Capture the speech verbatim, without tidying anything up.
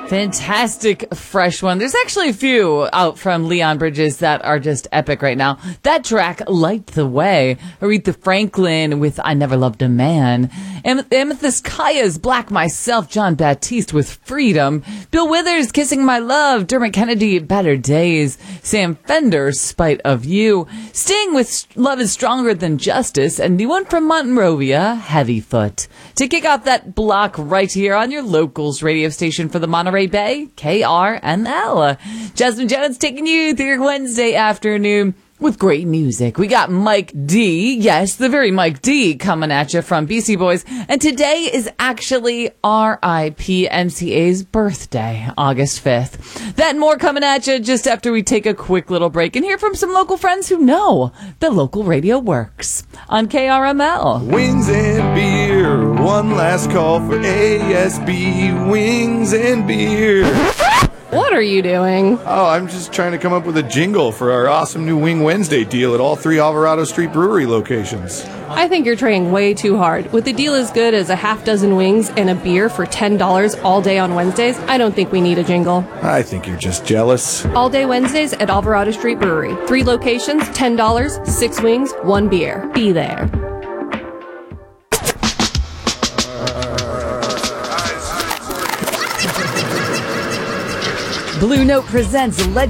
Fantastic fresh one. There's actually a few out from Leon Bridges that are just epic right now. That track, Light the Way. Aretha Franklin with I Never Loved a Man. Am- Amethyst Kaya's Black Myself. John Baptiste with Freedom. Bill Withers, Kissing My Love. Dermot Kennedy, Better Days. Sam Fender, Spite of You. Sting with Love is Stronger Than Justice. And the one from Monrovia, Heavy Foot. To kick off that block right here on your locals radio station for the Monterey Bay, K R N L. Jasmine Jones taking you through your Wednesday afternoon with great music. We got Mike D, yes, the very Mike D, coming at you from Beastie Boys. And today is actually R I P M C A's birthday, August fifth. That and more coming at you just after we take a quick little break and hear from some local friends who know the local radio works on K R M L. Wings and beer, one last call for A S B. Wings and beer. What are you doing? Oh, I'm just trying to come up with a jingle for our awesome new Wing Wednesday deal at all three Alvarado Street Brewery locations. I think you're trying way too hard. With a deal as good as a half dozen wings and a beer for ten dollars all day on Wednesdays, I don't think we need a jingle. I think you're just jealous. All day Wednesdays at Alvarado Street Brewery. Three locations, ten dollars, six wings, one beer. Be there. Blue Note presents Legend.